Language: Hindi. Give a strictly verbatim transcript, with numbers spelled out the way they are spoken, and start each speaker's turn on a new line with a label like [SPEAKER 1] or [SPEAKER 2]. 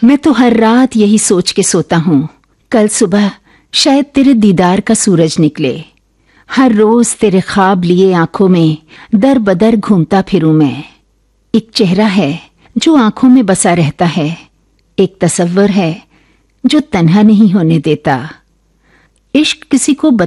[SPEAKER 1] मैं तो हर रात यही सोच के सोता हूँ, कल सुबह शायद तेरे दीदार का सूरज निकले। हर रोज तेरे ख्वाब लिए आंखों में दर बदर घूमता फिरूं मैं। एक चेहरा है जो आंखों में बसा रहता है, एक तसव्वुर है जो तन्हा नहीं होने देता। इश्क किसी को